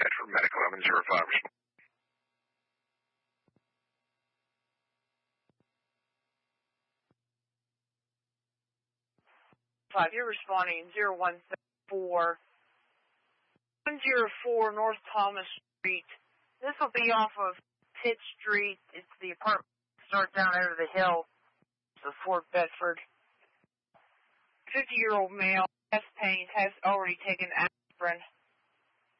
Bedford Medical. I'm in 05. 5, you're responding 0134 104 North Thomas Street. This will be off of Pitt Street. It's the apartment start down over the hill. It's the Fort Bedford. 50-year-old male, chest pain, has already taken aspirin.